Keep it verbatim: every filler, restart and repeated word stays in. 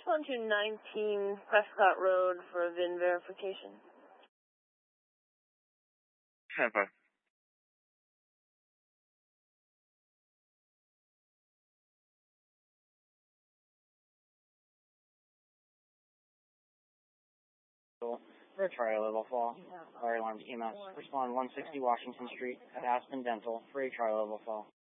respond to nineteen Prescott Road for a V I N verification. ten five. For a trial level fall. Fire alarms E M S. Respond one sixty Washington Street at Aspen Dental for a trial level fall.